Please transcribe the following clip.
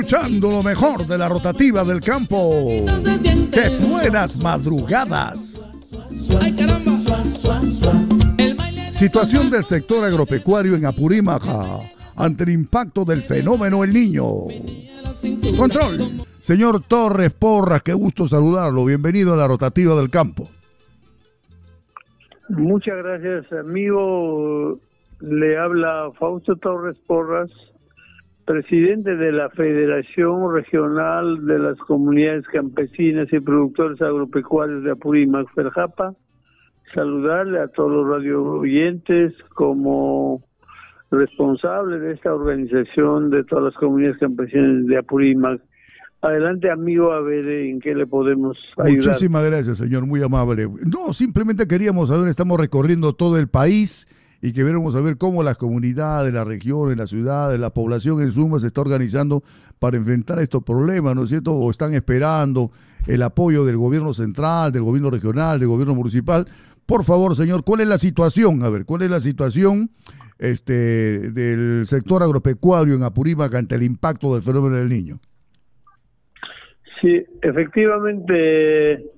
Escuchando lo mejor de la rotativa del campo. ¡Qué buenas madrugadas! Ay, caramba. Situación del sector agropecuario en Apurímac ante el impacto del fenómeno El Niño. Control. Señor Torres Porras, qué gusto saludarlo. Bienvenido a la rotativa del campo. Muchas gracias, amigo. Le habla Fausto Torres Porras, presidente de la Federación Regional de las Comunidades Campesinas y Productores Agropecuarios de Apurímac, FERJAPA. Saludarle a todos los radio oyentes como responsable de esta organización de todas las comunidades campesinas de Apurímac. Adelante, amigo, a ver en qué le podemos ayudar. Muchísimas gracias, señor, muy amable. No, simplemente queríamos saber, estamos recorriendo todo el país y queremos saber cómo las comunidades, las regiones, las ciudades, la población en suma se está organizando para enfrentar estos problemas, ¿no es cierto? O están esperando el apoyo del gobierno central, del gobierno regional, del gobierno municipal. Por favor, señor, ¿cuál es la situación? A ver, ¿cuál es la situación del sector agropecuario en Apurímac ante el impacto del fenómeno del Niño? Sí, efectivamente,